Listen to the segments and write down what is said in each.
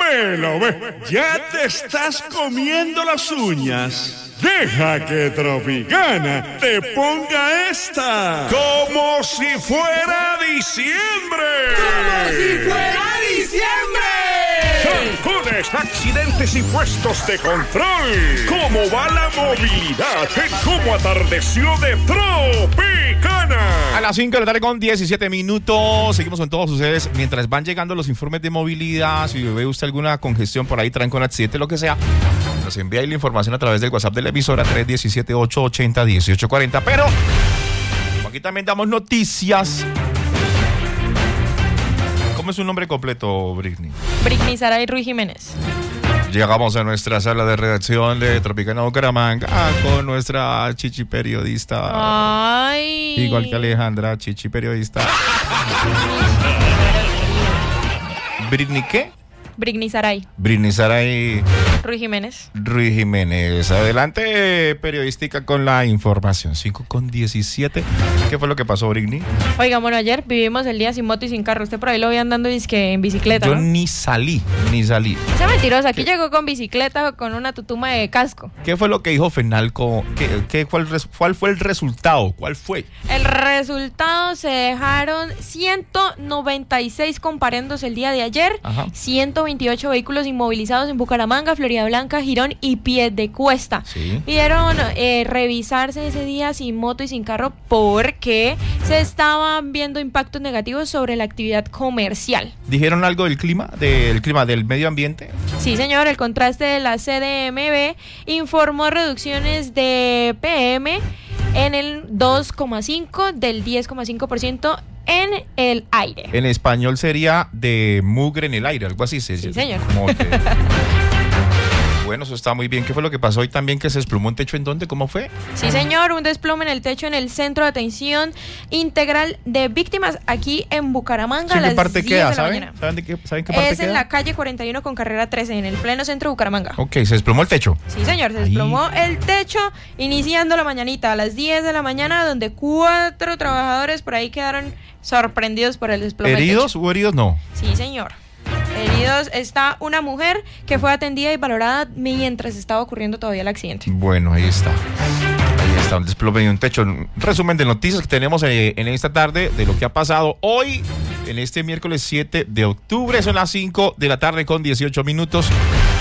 Velo, ve, ya te estás comiendo las uñas. Deja que Tropicana te ponga esta. Como si fuera diciembre. ¡Como si fuera diciembre! Trancones, accidentes y puestos de control. ¿Cómo va la movilidad en cómo atardeció de Tropicana? A las 5 de la tarde con 17 minutos. Seguimos con todos ustedes. Mientras van llegando los informes de movilidad, si ve usted alguna congestión por ahí, trancón, accidente, lo que sea, nos envía ahí la información a través del WhatsApp de la emisora 317-880-1840. Pero aquí también damos noticias. ¿Cómo es su nombre completo, Britney? Britney Saray Ruiz Jiménez. Llegamos a nuestra sala de redacción de Tropicana Bucaramanga con nuestra Chichi periodista. Ay. Igual que Alejandra, Chichi periodista. ¿Britney qué? Britney Saray. Britney Saray Ruiz Jiménez. Ruiz Jiménez. Adelante, periodística, con la información. 5:17. ¿Qué fue lo que pasó, Britney? Oiga, bueno, ayer vivimos el día sin moto y sin carro. Usted por ahí lo vi andando dizque en bicicleta, Yo ¿no? ni salí. Esa mentirosa. Aquí llegó con bicicleta con una tutuma de casco. ¿Qué fue lo que dijo Fenalco? ¿Cuál fue el resultado? ¿Cuál fue? El resultado: se dejaron 196 comparendos el día de ayer. Ajá. 128 vehículos inmovilizados en Bucaramanga, Florida Blanca, Girón y Piedecuesta. Sí. Pidieron revisarse ese día sin moto y sin carro porque se estaban viendo impactos negativos sobre la actividad comercial. ¿Dijeron algo del clima? ¿Del medio ambiente? Sí, señor. El contraste de la CDMB informó reducciones de PM en el 2,5% del 10,5% en el aire. En español sería de mugre en el aire, algo así. Sí, señor. Bueno, eso está muy bien. ¿Qué fue lo que pasó hoy también? ¿Que se desplomó un techo en dónde? ¿Cómo fue? Sí, señor, un desplome en el techo en el Centro de Atención Integral de Víctimas aquí en Bucaramanga. ¿Sí, a las qué parte 10 queda? de la ¿Saben? mañana. ¿Saben qué parte Es queda? en la calle 41 con carrera 13, en el pleno centro de Bucaramanga. Ok, se desplomó el techo. Sí, señor, se desplomó el techo iniciando la mañanita a las 10 de la mañana, donde 4 trabajadores por ahí quedaron sorprendidos por el desplome del ¿Heridos? techo. ¿Hubo heridos? No. Sí, señor. Heridos está una mujer que fue atendida y valorada mientras estaba ocurriendo todavía el accidente. Bueno, ahí está. Ahí está, un desplome de un techo. Un resumen de noticias que tenemos en esta tarde de lo que ha pasado hoy, en este miércoles 7 de octubre. Son las 5 de la tarde con 18 minutos.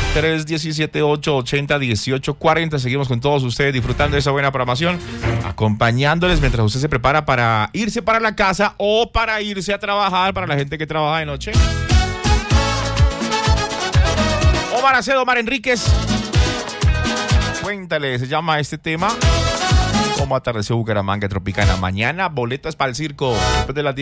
317-880-1840. Seguimos con todos ustedes disfrutando de esa buena programación, acompañándoles mientras usted se prepara para irse para la casa o para irse a trabajar, para la gente que trabaja de noche. Omar Acedo, Omar Enríquez, cuéntale, se llama este tema, ¿cómo atardeció Bucaramanga Tropicana? Mañana boletas para el circo después de las 10.